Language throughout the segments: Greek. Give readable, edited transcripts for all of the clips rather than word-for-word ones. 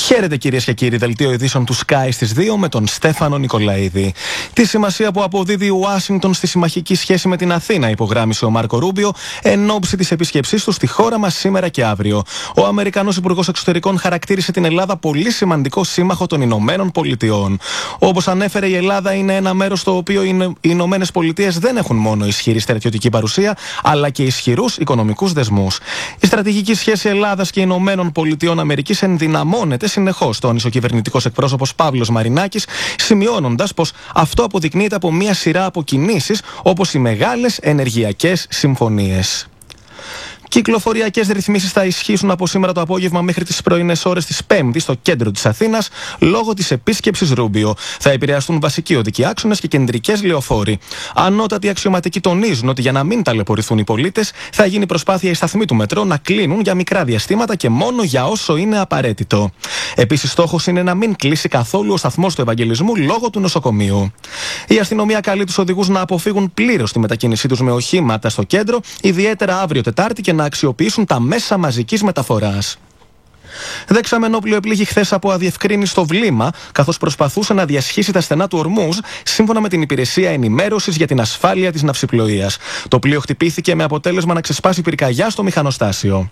Χαίρετε κυρίες και κύριοι, δελτίο ειδήσεων του Sky στις 2 με τον Στέφανο Νικολαίδη. Τη σημασία που αποδίδει η Ουάσιγκτον στη συμμαχική σχέση με την Αθήνα υπογράμμισε ο Μάρκο Ρούμπιο εν ώψη της επίσκεψής του στη χώρα μας σήμερα και αύριο. Ο Αμερικανός Υπουργός Εξωτερικών χαρακτήρισε την Ελλάδα πολύ σημαντικό σύμμαχο των Ηνωμένων Πολιτειών. Όπως ανέφερε, η Ελλάδα είναι ένα μέρος στο οποίο οι Ηνωμένες Πολιτείες δεν έχουν μόνο ισχυρή στρατιωτική παρουσία, αλλά και ισχυρούς οικονομικούς δεσμούς. Η στρατηγική σχέση Ελλάδας και Ηνωμένων Πολιτειών Αμερικής ενδυναμώνεται συνεχώς, τόνισε ο κυβερνητικός εκπρόσωπος Παύλος Μαρινάκης, σημειώνοντας πως αυτό αποδεικνύεται από μια σειρά από κινήσεις, όπως οι μεγάλες ενεργειακές συμφωνίες. Κυκλοφοριακές ρυθμίσεις θα ισχύσουν από σήμερα το απόγευμα μέχρι τις πρωινές ώρες της Πέμπτης στο κέντρο της Αθήνας, λόγω της επίσκεψης Ρούμπιο. Θα επηρεαστούν βασικοί οδικοί άξονες και κεντρικές λεωφόροι. Ανώτατοι αξιωματικοί τονίζουν ότι για να μην ταλαιπωρηθούν οι πολίτες, θα γίνει προσπάθεια οι σταθμοί του μετρό να κλείνουν για μικρά διαστήματα και μόνο για όσο είναι απαραίτητο. Επίσης, στόχος είναι να μην κλείσει καθόλου ο σταθμός του Ευαγγελισμού λόγω του νοσοκομείου. Η αστυνομία καλεί τους οδηγούς να αποφύγουν πλήρως τη μετακίνησή τους με οχήματα στο κέντρο, ιδιαίτερα αύριο Τετάρτη, και να αξιοποιήσουν τα μέσα μαζικής μεταφοράς. Δεξαμενόπλιο επλήγει χθες από αδιευκρίνιστο βλήμα, καθώς προσπαθούσε να διασχίσει τα στενά του Ορμούζ, σύμφωνα με την Υπηρεσία Ενημέρωσης για την Ασφάλεια της Ναυσιπλοείας. Το πλοίο χτυπήθηκε με αποτέλεσμα να ξεσπάσει πυρκαγιά στο μηχανοστάσιο.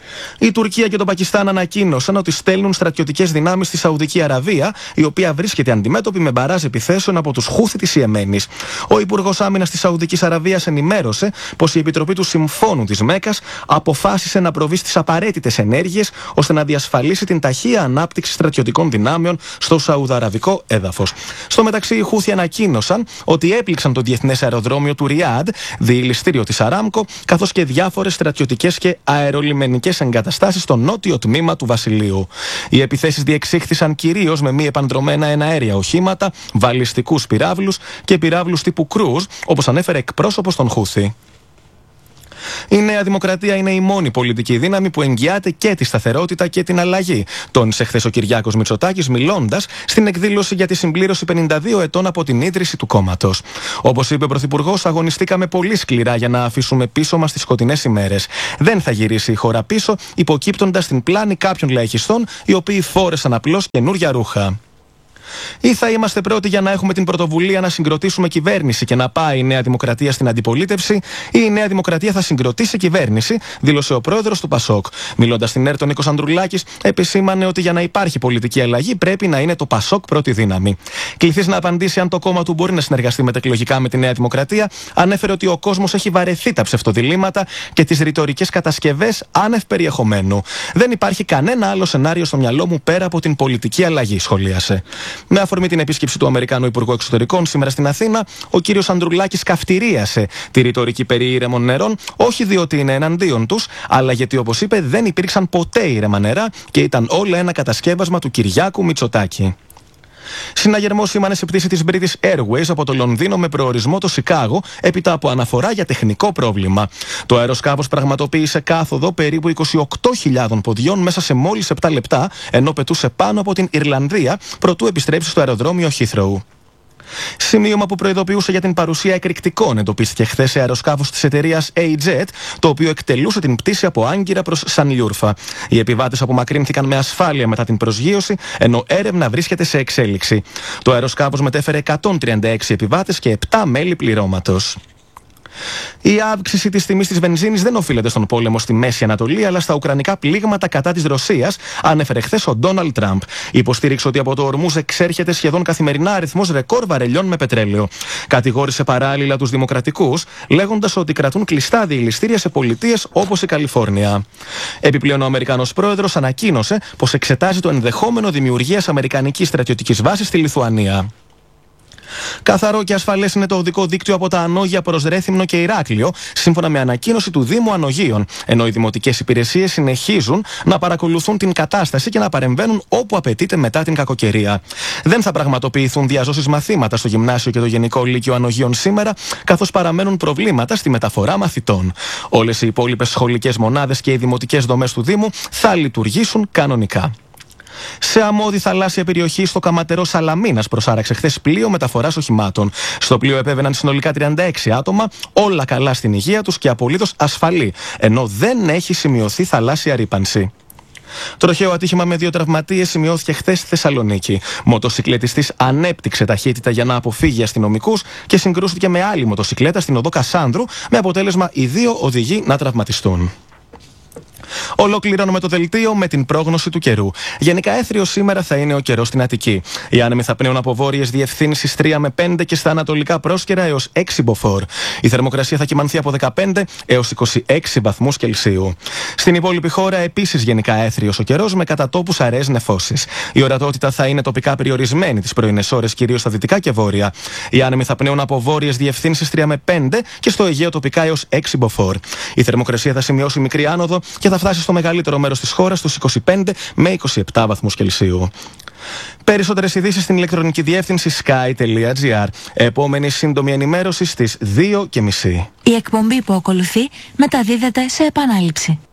Η Τουρκία και το Πακιστάν ανακοίνωσαν ότι στέλνουν στρατιωτικές δυνάμεις στη Σαουδική Αραβία, η οποία βρίσκεται αντιμέτωπη με μπαράζ επιθέσεων από τους Χούθι της Ιεμένης. Ο Υπουργός Άμυνας της Σαουδικής Αραβίας ενημέρωσε πως η Επιτροπή του Συμφώνου της Μέκκας αποφάσισε να προβεί στις απαραίτητες ενέργειες ώστε να διασφαλίσει την ταχεία ανάπτυξη στρατιωτικών δυνάμεων στο σαουδαραβικό έδαφος. Στο μεταξύ, οι Χούθι ανακοίνωσαν ότι έπληξαν το διεθνές αεροδρόμιο του Ριάντ, διηληστήριο της Αράμκο, καθώς και διάφορες στρατιωτικές και αερολιμενικές εγκαταστάσεις στο νότιο τμήμα του Βασιλείου. Οι επιθέσεις διεξήχθησαν κυρίως με μη επανδρομένα εναέρια οχήματα, βαλιστικούς πυράβλους και πυράβλους τύπου Κρούζ, όπως ανέφερε εκπρόσωπος των Χούθι. Η Νέα Δημοκρατία είναι η μόνη πολιτική δύναμη που εγγυάται και τη σταθερότητα και την αλλαγή, τόνισε χθες ο Κυριάκος Μητσοτάκης, μιλώντας στην εκδήλωση για τη συμπλήρωση 52 ετών από την ίδρυση του κόμματος. Όπως είπε ο Πρωθυπουργός, αγωνιστήκαμε πολύ σκληρά για να αφήσουμε πίσω μας τις σκοτεινές ημέρες. Δεν θα γυρίσει η χώρα πίσω, υποκύπτοντας την πλάνη κάποιων λαϊκιστών, οι οποίοι φόρεσαν απλώς καινούρια ρούχα. Ή θα είμαστε πρώτοι για να έχουμε την πρωτοβουλία να συγκροτήσουμε κυβέρνηση και να πάει η Νέα Δημοκρατία στην αντιπολίτευση, ή η Νέα Δημοκρατία θα συγκροτήσει κυβέρνηση, δήλωσε ο πρόεδρος του Πασόκ. Μιλώντας στην ΕΡΤ, ο Νίκος Ανδρουλάκης επισήμανε ότι για να υπάρχει πολιτική αλλαγή πρέπει να είναι το Πασόκ πρώτη δύναμη. Κληθείς να απαντήσει αν το κόμμα του μπορεί να συνεργαστεί μετεκλογικά με τη Νέα Δημοκρατία, ανέφερε ότι ο κόσμος έχει βαρεθεί τα ψευτοδιλήμματα και τις ρητορικές κατασκευές άνευ περιεχομένου. Δεν υπάρχει κανένα άλλο σενάριο στο μυαλό μου πέρα από την πολιτική αλλαγή, σχολίασε. Με αφορμή την επίσκεψη του Αμερικανού Υπουργού Εξωτερικών σήμερα στην Αθήνα, ο κύριος Ανδρουλάκης καυτηρίασε τη ρητορική περί ήρεμων νερών, όχι διότι είναι εναντίον τους, αλλά γιατί, όπως είπε, δεν υπήρξαν ποτέ ήρεμα νερά και ήταν όλα ένα κατασκεύασμα του Κυριάκου Μητσοτάκη. Συναγερμό σήμανε σε πτήση της British Airways από το Λονδίνο με προορισμό το Σικάγο, έπειτα από αναφορά για τεχνικό πρόβλημα. Το αεροσκάφος πραγματοποίησε κάθοδο περίπου 28.000 ποδιών μέσα σε μόλις 7 λεπτά, ενώ πετούσε πάνω από την Ιρλανδία, προτού επιστρέψει στο αεροδρόμιο Heathrow. Σημείωμα που προειδοποιούσε για την παρουσία εκρηκτικών εντοπίστηκε χθες σε αεροσκάφος της εταιρείας AJet, το οποίο εκτελούσε την πτήση από Άγκυρα προς Σανλιούρφα. Οι επιβάτες απομακρύνθηκαν με ασφάλεια μετά την προσγείωση, ενώ έρευνα βρίσκεται σε εξέλιξη. Το αεροσκάφος μετέφερε 136 επιβάτες και 7 μέλη πληρώματος. Η αύξηση της τιμής της βενζίνης δεν οφείλεται στον πόλεμο στη Μέση Ανατολή, αλλά στα ουκρανικά πλήγματα κατά της Ρωσίας, ανέφερε χθες ο Ντόναλντ Τραμπ. Υποστήριξε ότι από το Ορμούζ εξέρχεται σχεδόν καθημερινά αριθμός ρεκόρ βαρελιών με πετρέλαιο. Κατηγόρησε παράλληλα τους δημοκρατικούς, λέγοντας ότι κρατούν κλειστά διελιστήρια σε πολιτείες όπως η Καλιφόρνια. Επιπλέον, ο Αμερικανός πρόεδρος ανακοίνωσε πως εξετάζει το ενδεχόμενο δημιουργίας αμερικανικής στρατιωτικής βάσης στη Λιθουανία. Καθαρό και ασφαλές είναι το οδικό δίκτυο από τα Ανόγια προς Ρέθυμνο και Ηράκλειο, σύμφωνα με ανακοίνωση του Δήμου Ανογίων, ενώ οι δημοτικές υπηρεσίες συνεχίζουν να παρακολουθούν την κατάσταση και να παρεμβαίνουν όπου απαιτείται μετά την κακοκαιρία. Δεν θα πραγματοποιηθούν διαζώσεις μαθήματα στο Γυμνάσιο και το Γενικό Λύκειο Ανογίων σήμερα, καθώς παραμένουν προβλήματα στη μεταφορά μαθητών. Όλες οι υπόλοιπες σχολικές μονάδες και οι δημοτικές δομές του Δήμου θα λειτουργήσουν κανονικά. Σε αμμώδη θαλάσσια περιοχή στο Καματερό Σαλαμίνας προσάραξε χθες πλοίο μεταφοράς οχημάτων. Στο πλοίο επέβαιναν συνολικά 36 άτομα, όλα καλά στην υγεία τους και απολύτως ασφαλή, ενώ δεν έχει σημειωθεί θαλάσσια ρύπανση. Τροχαίο ατύχημα με 2 τραυματίες σημειώθηκε χθες στη Θεσσαλονίκη. Μοτοσυκλετιστής ανέπτυξε ταχύτητα για να αποφύγει αστυνομικούς και συγκρούστηκε με άλλη μοτοσυκλέτα στην οδό Κασάνδρου, με αποτέλεσμα οι 2 οδηγοί να τραυματιστούν. Ολοκληρώνουμε το δελτίο με την πρόγνωση του καιρού. Γενικά έθριο σήμερα θα είναι ο καιρός στην Αττική. Οι άνεμοι θα πνέουν από βόρειες διευθύνσεις 3 με 5 και στα ανατολικά πρόσκαιρα έως 6 μποφόρ. Η θερμοκρασία θα κυμανθεί από 15 έως 26 βαθμούς Κελσίου. Στην υπόλοιπη χώρα επίσης γενικά έθριος ο καιρός με κατά τόπους αραιές νεφώσεις. Η ορατότητα θα είναι τοπικά περιορισμένη τις πρωινές ώρες, κυρίως στα δυτικά και βόρεια. Οι άνεμοι θα πνέουν από βόρειες διευθύνσεις 3 με 5 και στο Αιγαίο τοπικά έως 6 μποφόρ. Η θερμοκρασία θα σημειώσει μικρή άνοδο και θα φτάσει στο μεγαλύτερο μέρος της χώρας στους 25 με 27 βαθμούς Κελσίου. Περισσότερες ειδήσεις στην ηλεκτρονική διεύθυνση sky.gr. Επόμενη σύντομη ενημέρωση στις 2:30. Η εκπομπή που ακολουθεί μεταδίδεται σε επανάληψη.